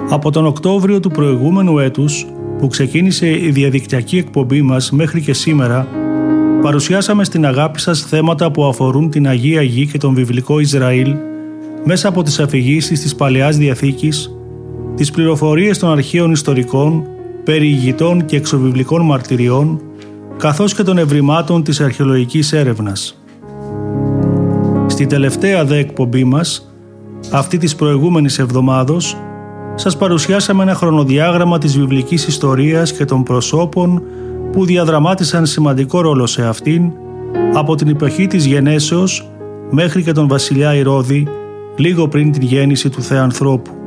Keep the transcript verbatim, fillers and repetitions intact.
Από τον Οκτώβριο του προηγούμενου έτους, που ξεκίνησε η διαδικτυακή εκπομπή μας μέχρι και σήμερα, παρουσιάσαμε στην αγάπη σας θέματα που αφορούν την Αγία Γη και τον βιβλικό Ισραήλ μέσα από τις αφηγήσεις της Παλαιάς Διαθήκης, τις πληροφορίες των αρχαίων ιστορικών, περιηγητών και εξωβιβλικών μαρτυριών, καθώς και των ευρημάτων της αρχαιολογικής έρευνας. Στη τελευταία δε εκπομπή μας, αυτή της προηγούμενης εβδομάδος, σας παρουσιάσαμε ένα χρονοδιάγραμμα της βιβλικής ιστορίας και των προσώπων που διαδραμάτισαν σημαντικό ρόλο σε αυτήν από την εποχή της γενέσεως μέχρι και τον βασιλιά Ηρώδη λίγο πριν την γέννηση του Θεανθρώπου.